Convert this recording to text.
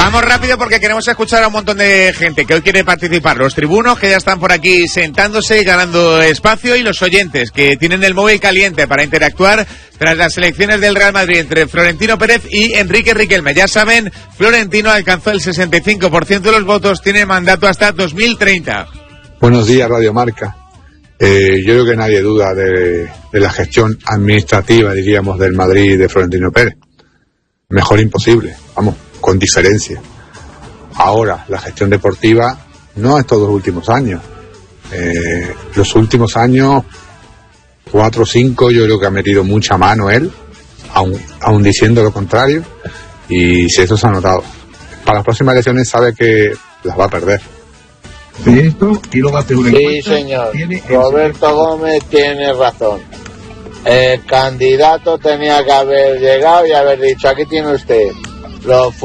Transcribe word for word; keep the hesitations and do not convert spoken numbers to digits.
Vamos rápido porque queremos escuchar a un montón de gente que hoy quiere participar. Los tribunos que ya están por aquí sentándose y ganando espacio, y los oyentes que tienen el móvil caliente para interactuar tras las elecciones del Real Madrid entre Florentino Pérez y Enrique Riquelme. Ya saben, Florentino alcanzó el sesenta y cinco por ciento de los votos, tiene mandato hasta dos mil treinta. Buenos días, Radio Marca. Eh, yo creo que nadie duda de, de la gestión administrativa, diríamos, del Madrid de Florentino Pérez. Mejor imposible, vamos, con diferencia. Ahora, la gestión deportiva no estos dos últimos años. Eh, los últimos años, cuatro o cinco, yo creo que ha metido mucha mano él, aun, aun diciendo lo contrario, y si eso se ha notado. Para las próximas elecciones sabe que las va a perder. De esto y lo va a hacer una Sí, señor. Roberto Gómez tiene razón. El candidato tenía que haber llegado y haber dicho: aquí tiene usted los